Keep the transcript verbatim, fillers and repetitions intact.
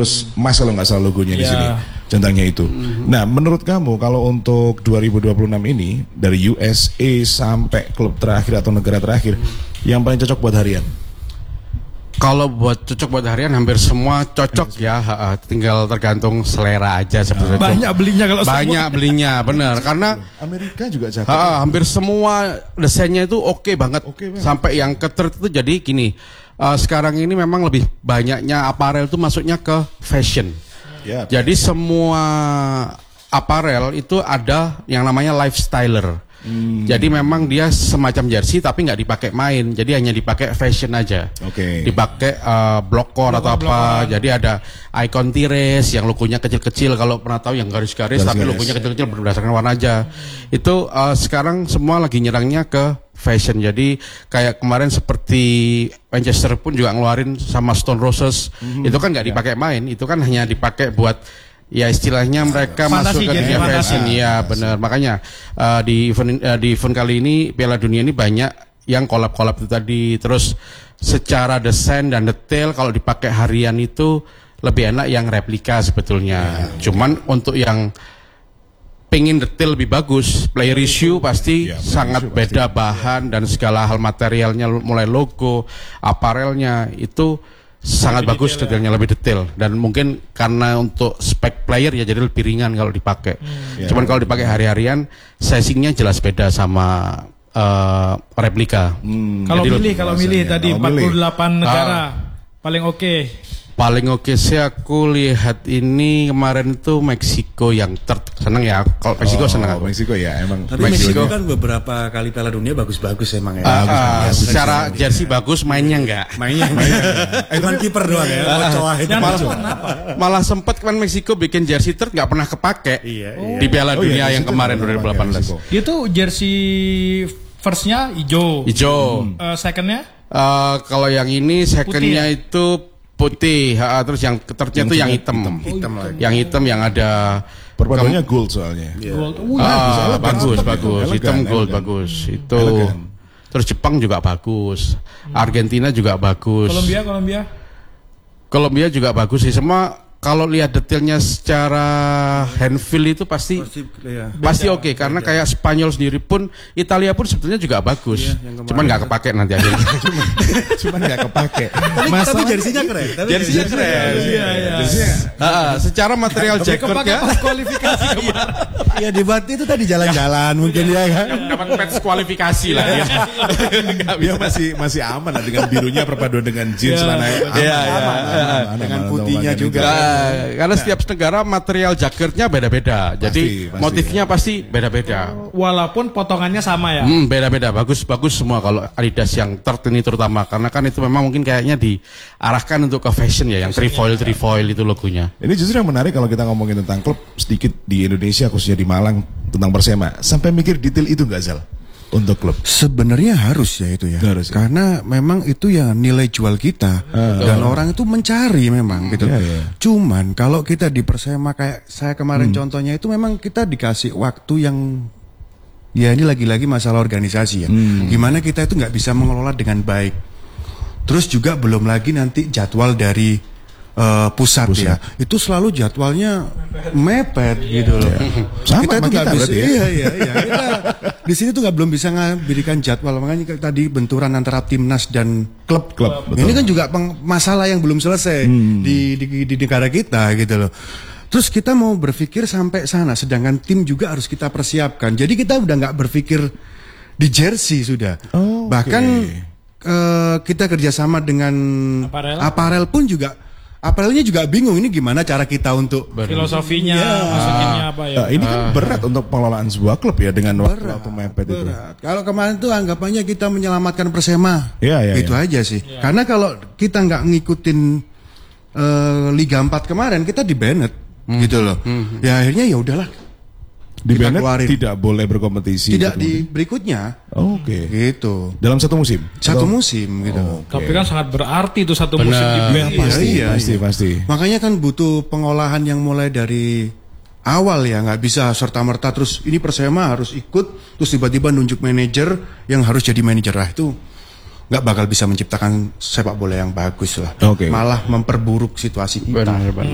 terus emas kalau nggak salah logonya di Ya. sini, centangnya itu. Nah, menurut kamu kalau untuk dua ribu dua puluh enam ini dari U S A sampai klub terakhir atau negara terakhir, yang paling cocok buat harian? Kalau buat cocok buat harian hampir semua cocok ya, ha, ha, tinggal tergantung selera aja sebetulnya. Banyak belinya kalau Banyak semua. belinya, benar. Karena Amerika juga cakep. ha, ha, hampir semua desainnya itu oke banget. Oke banget. Sampai yang keter itu jadi gini. Uh, sekarang ini memang lebih banyaknya aparel itu masuknya ke fashion. Ya, Jadi semua aparel itu ada yang namanya lifestyler. Hmm. Jadi memang dia semacam jersey tapi nggak dipakai main, jadi hanya dipakai fashion aja. Oke. Dipakai uh, blockcore atau apa. Blocker-blockeran. Jadi ada icon Tires yang logonya kecil-kecil, kalau pernah tahu yang garis-garis tapi Garis-garis. logonya kecil-kecil berdasarkan warna aja. Itu uh, sekarang semua lagi nyerangnya ke fashion. Jadi kayak kemarin seperti Manchester pun juga ngeluarin sama Stone Roses. Mhm. Itu kan nggak dipakai main, itu kan hanya dipakai buat ya istilahnya mereka Fantasi, masuk ke jadi dunia fantasi. fashion. Ya benar, makanya uh, di event uh, di event kali ini Piala Dunia ini banyak yang collab-collab itu tadi. Terus secara desain dan detail kalau dipakai harian itu lebih enak yang replika sebetulnya. Cuman untuk yang pengen detail lebih bagus, player issue pasti Ya, player sangat issue beda bahan dan segala hal materialnya, mulai logo, aparelnya itu sangat Lebih bagus, detail ya. detailnya lebih detail. Dan mungkin karena untuk spek player ya jadi lebih ringan kalau dipakai. Ya. Cuman kalau dipakai hari-harian, sizingnya jelas beda sama uh, replika. Hmm. Kalau Jadi milih, lebih kalau rasanya. milih tadi Kalau empat puluh delapan milih. negara paling oke. Paling oke sih aku lihat ini kemarin itu Meksiko yang ter seneng ya. Kalau Meksiko Oh, seneng aku. Meksiko ya, emang. Tapi Meksiko. Meksiko kan beberapa kali Piala Dunia bagus-bagus emang ya. Ah, ah, Bagus-bagus. secara jersey bagus, mainnya enggak. Mainnya, Cuman kiper doang ya. Ochoa itu. Yang malah, kenapa? malah sempat kan Meksiko bikin jersey third nggak pernah kepake Iya, di Piala Oh, Dunia iya, yang di situ kemarin nggak dua ribu delapan belas. Meksiko. Dia tuh jersey firstnya hijau. Hijau. Eh, secondnya Eh, kalau yang ini secondnya Putih ya? itu putih, ha, terus yang keternya itu yang hitam. Hitam lagi. Yang hitam yang ada Perpaduannya gold soalnya. gold. Uh, Ah, elegan, bagus, elegan, bagus. elegan, Hitam gold elegan. bagus. Itu. Elegan. Terus Jepang juga bagus. Argentina juga bagus. Kolombia, Kolombia. Kolombia juga bagus sih. Semua kalau lihat detailnya secara handfeel itu pasti Pasti, iya. pasti oke, karena kayak Spanyol sendiri pun, Italia pun sebetulnya juga bagus. Iya, yang kemarin Cuman nggak kepake nanti akhirnya. Cuman nggak kepake. Tapi, tapi jersinya keren. Tapi Jersinya keren. Iya, iya. Jersinya Ah, secara material Kepake jacketknya pas kualifikasi kemarin. ya debat itu tadi jalan-jalan mungkin ya kan. dapat match kualifikasi lah ya. dia masih masih aman lah dengan birunya perpaduan dengan jeans Iya. celana aman, Iya, aman, iya. aman, aman, Dengan aman, putihnya aman, juga. aman. Nah, karena setiap negara material jaketnya beda-beda. Jadi pasti. motifnya pasti beda-beda. Walaupun potongannya sama ya. Hmm, beda-beda, bagus-bagus semua kalau Adidas yang third ini terutama, karena kan itu memang mungkin kayaknya diarahkan untuk ke fashion ya, yang trifoil trifoil itu logonya. Ini justru yang menarik kalau kita ngomongin tentang klub sedikit di Indonesia, khususnya di Malang, tentang Persema. Sampai mikir detail itu nggak, Zal? Untuk klub. Sebenarnya harus ya itu ya. Harus ya. Karena memang itu ya nilai jual kita dan orang itu mencari memang gitu. Iya, iya. Cuman kalau kita di Persema kayak saya kemarin contohnya itu memang kita dikasih waktu yang ya ini lagi-lagi masalah organisasi ya. Gimana kita itu nggak bisa mengelola dengan baik. Terus juga belum lagi nanti jadwal dari eh, pusat, Pusat. ya. Itu selalu jadwalnya mepet gitu loh. Sama kita sama itu nggak kita bisa. berarti ya. Iya iya iya. Kita di sini tuh nggak belum bisa ngabirikan jadwal, makanya kayak tadi benturan antara timnas dan klub. Klub, betul. Ini kan juga peng- masalah yang belum selesai di, di di di negara kita gitu loh. Terus kita mau berpikir sampai sana, sedangkan tim juga harus kita persiapkan. Jadi kita udah nggak berpikir di jersey sudah. Oh, Bahkan oke. eh, kita kerjasama dengan Aparel. aparel pun juga, aparelnya juga bingung ini gimana cara kita untuk Filosofinya, masukinnya apa ya? Nah, ini kan berat untuk pengelolaan sebuah klub ya dengan waktu-waktu mepet itu. berat. Kalau kemarin tuh anggapannya kita menyelamatkan Persema, Iya, iya, itu iya. aja sih. Karena kalau kita nggak ngikutin eh, Liga empat kemarin, kita di banned gitu loh. Ya akhirnya ya udahlah, Di Kita Bennett keluarin. tidak boleh berkompetisi. tidak gitu. di berikutnya, Oke. gitu. Dalam satu musim. Satu Atau- musim gitu. Oh, oke. Tapi kan sangat berarti itu satu Benar. musim di Ya, pasti, Iya, pasti, iya. pasti. Makanya kan butuh pengolahan yang mulai dari awal ya, nggak bisa serta merta terus ini Persema harus ikut terus tiba-tiba nunjuk manajer yang harus jadi manajer, lah itu nggak bakal bisa menciptakan sepak bola yang bagus lah. Oke. Malah memperburuk situasi kita. Benar, benar.